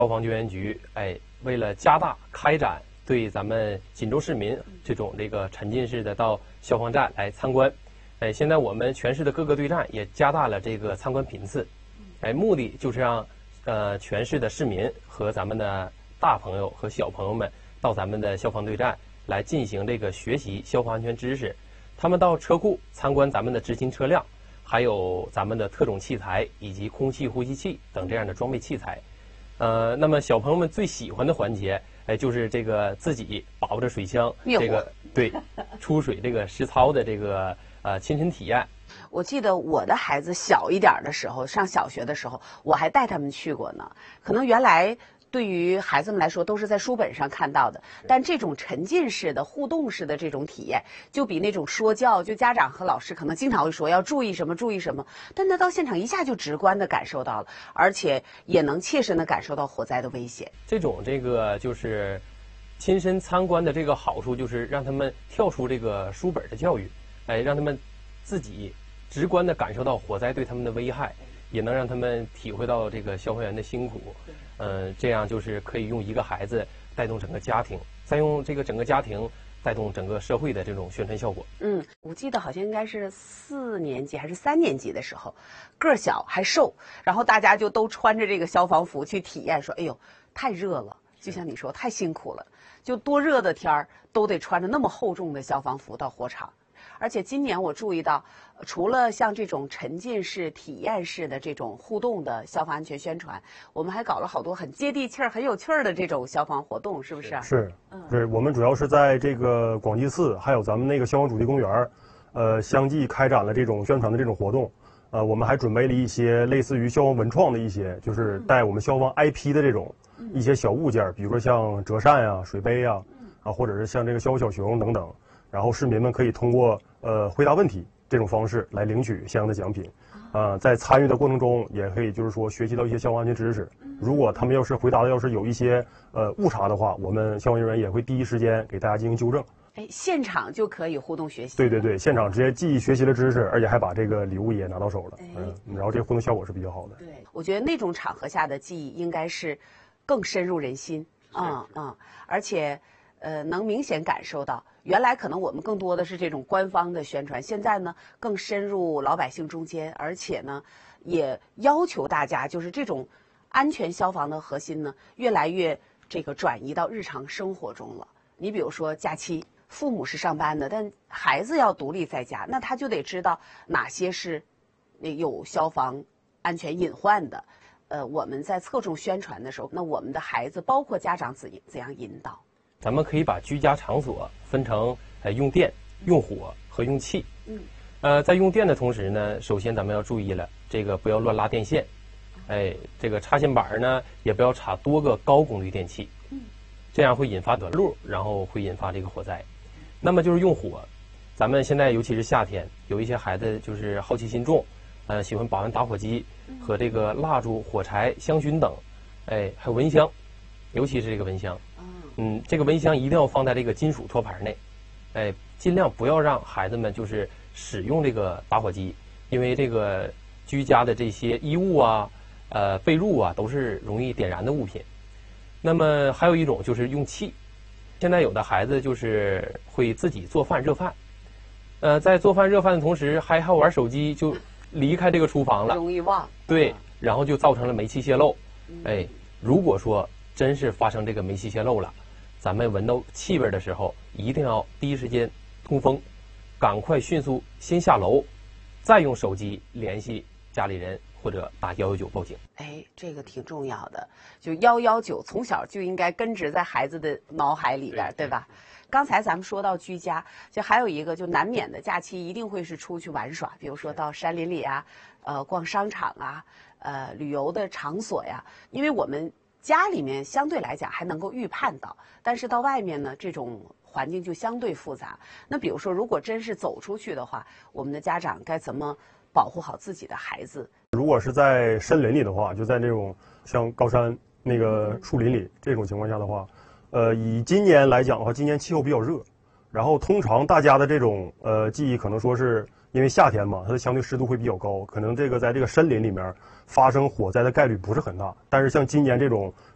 消防救援局为了加大开展对咱们锦州市民这个沉浸式的到消防站来参观，现在我们全市的各个队站也加大了这个参观频次，目的就是让全市的市民和咱们的大朋友和小朋友们到咱们的消防队站来进行这个学习消防安全知识。他们到车库参观咱们的执勤车辆，还有咱们的特种器材以及空气呼吸器等这样的装备器材。那么小朋友们最喜欢的环节，就是这个自己把握着水枪，这个对出水这个实操的这个亲身体验。 我记得我的孩子小一点的时候，上小学的时候，我还带他们去过呢。可能原来对于孩子们来说都是在书本上看到的，但这种沉浸式的、互动式的这种体验，就比那种说教，就家长和老师可能经常会说要注意什么注意什么，但他到现场一下就直观的感受到了，而且也能切身的感受到火灾的危险。 这个就是亲身参观的这个好处，就是让他们跳出这个书本的教育，让他们自己直观的感受到火灾对他们的危害，也能让他们体会到这个消防员的辛苦。这样就是可以用一个孩子带动整个家庭，再用这个整个家庭带动整个社会的这种宣传效果。 我记得好像应该是4年级还是3年级的时候，个儿小还瘦，然后大家就都穿着这个消防服去体验，说哎呦太热了，就像你说太辛苦了，就多热的天儿都得穿着那么厚重的消防服到火场。而且今年我注意到，除了像这种沉浸式、体验式的这种互动的消防安全宣传，我们还搞了好多很接地气儿、很有趣儿的这种消防活动，是不是？ 是，对，我们主要是在这个广济寺，还有咱们那个消防主题公园，相继开展了这种宣传的这种活动。我们还准备了一些类似于消防文创的一些，就是带我们消防 IP 的这种一些小物件，比如说像折扇呀、水杯呀，或者是像这个消防小熊等等。然后市民们可以通过回答问题这种方式来领取相应的奖品，在参与的过程中也可以就是说学习到一些消防安全知识。如果他们要是回答的有一些误差的话，我们消防人员也会第一时间给大家进行纠正。 现场就可以互动学习。 对，现场直接既学习了知识，而且还把这个礼物也拿到手了。然后这个互动效果是比较好的。 对，我觉得那种场合下的记忆应该是更深入人心。而且能明显感受到。原来可能我们更多的是这种官方的宣传，现在呢更深入老百姓中间，而且呢也要求大家就是这种安全消防的核心呢越来越这个转移到日常生活中了。你比如说假期，父母是上班的，但孩子要独立在家，那他就得知道哪些是有消防安全隐患的。我们在侧重宣传的时候，那我们的孩子包括家长怎样引导？ 咱们可以把居家场所分成用电、用火和用气。在用电的同时呢，首先咱们要注意了，这个不要乱拉电线，这个插线板呢也不要插多个高功率电器，这样会引发短路，然后会引发这个火灾。那么就是用火，咱们现在尤其是夏天，有一些孩子就是好奇心重，喜欢把玩打火机和这个蜡烛、火柴、香薰等，还有蚊香，尤其是这个蚊香。这个蚊香一定要放在这个金属托盘内，尽量不要让孩子们就是使用这个打火机，因为这个居家的这些衣物啊、被褥啊都是容易点燃的物品。那么还有一种就是用气，现在有的孩子就是会自己做饭热饭，在做饭热饭的同时还好玩手机，就离开这个厨房了， 容易忘。 对，然后就造成了煤气泄漏。如果说真是发生这个煤气泄漏了，咱们闻到气味的时候，一定要第一时间通风，赶快迅速先下楼，再用手机联系家里人或者打119报警。 这个挺重要的，就119从小就应该根植在孩子的脑海里边，对吧？刚才咱们说到居家，就还有一个就难免的假期一定会是出去玩耍，比如说到山林里啊，逛商场啊，旅游的场所呀，因为我们家里面相对来讲还能够预判到，但是到外面呢，这种环境就相对复杂。那比如说，如果真是走出去的话，我们的家长该怎么保护好自己的孩子？ 如果是在森林里的话，就在那种像高山那个树林里这种情况下的话，以今年来讲的话，今年气候比较热，然后通常大家的这种记忆可能说是因为夏天嘛，它的相对湿度会比较高，可能这个在这个森林里面发生火灾的概率不是很大。但是像今年这种